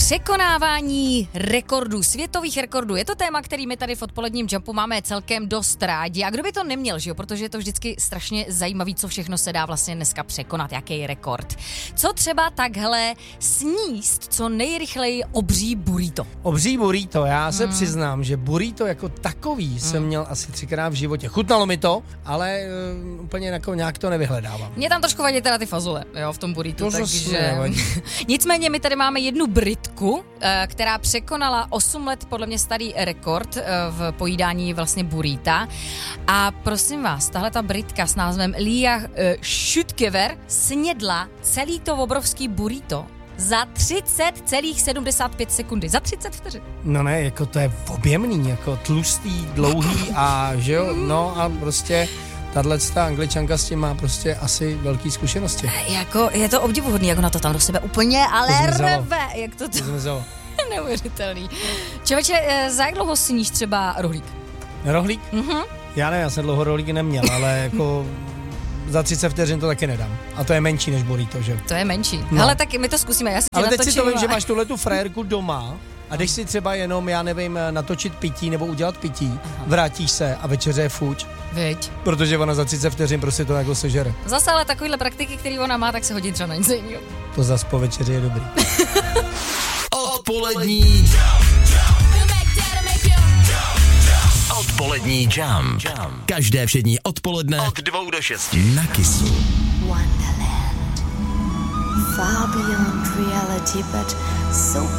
Překonávání rekordů, světových rekordů. Je to téma, který my tady v odpoledním Jumpu máme celkem dost rádi. A kdo by to neměl, že jo? Protože je to vždycky strašně zajímavý, co všechno se dá vlastně dneska překonat, jaký rekord. Co třeba takhle sníst co nejrychleji obří burrito? Obří burrito, já se přiznám, že burrito jako takový jsem měl asi 3krát v životě. Chutnalo mi to, ale úplně jako nějak to nevyhledávám. Mě tam trošku vadí teda ty fazole, jo, v tom burritu, To takže... Nicméně my tady máme jednu Britku, která překonala 8 let podle mě starý rekord v pojídání vlastně burrita. A prosím vás, tahle ta Britka s názvem Lia Schüttgewer snědla celý to obrovský burrito za 30,75 sekundy. Za 30 vteřin. No ne, jako to je objemný, jako tlustý, dlouhý a že jo, no a prostě tato Angličanka s tím má prostě asi velký zkušenosti. Jako je to obdivuhodný, jak ona to tam do sebe úplně, ale rve, jak to zmizelo. Neuvěřitelný. Čověče, za jak dlouho sníš třeba rohlík? Rohlík? Já nevím, já jsem dlouho rohlík neměl, ale jako za 30 vteřin to taky nedám. A to je menší než burrito, že? To je menší. No. Ale tak my to zkusíme, já si ale teď si to vím, že máš tuhletu frérku doma a když si třeba jenom, já nevím, natočit pití nebo udělat pití, vrátíš se a večeře je fuč. Viď. Protože ona za 30 vteřin prostě to jako sežere. Zase ale takovýhle praktiky, který ona má, tak se hodí třeba na nic jiného. To zas po večeři je dobrý. Odpolední Jump. Každé všední odpoledne od 2 do 6 na Kissu. Wonderland. Far beyond reality, but so